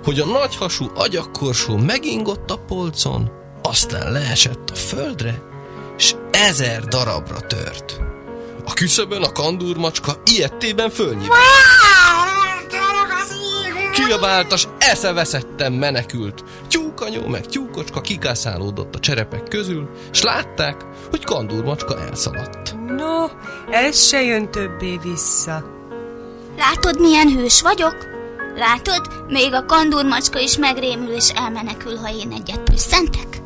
hogy a nagyhasú agyakkorsó megingott a polcon, aztán leesett a földre, s 1000 darabra tört. A küszöbön a kandúrmacska ilyettében fölnyílt. Kiabált, s eszeveszetten menekült. Tyúkanyó meg tyúkocska kikászálódott a cserepek közül, s látták, hogy kandúrmacska elszaladt. No, ez se jön többé vissza. Látod, milyen hős vagyok? Látod, még a kandúrmacska is megrémül és elmenekül, ha én egyet prüsszentek?